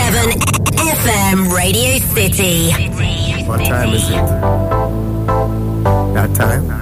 FM Radio City. What time is it? That time?